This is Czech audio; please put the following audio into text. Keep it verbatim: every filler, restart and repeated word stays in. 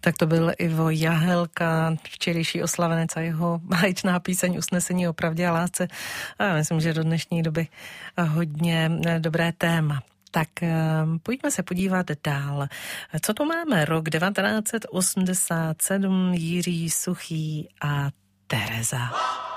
Tak to byl Ivo Jahelka, včerejší oslavenec a jeho báječná píseň Usnesení o pravdě a lásce. A já myslím, že do dnešní doby hodně dobré téma. Tak pojďme se podívat dál. Co tu máme? Rok devatenáct set osmdesát sedm, Jiří Suchý a Tereza.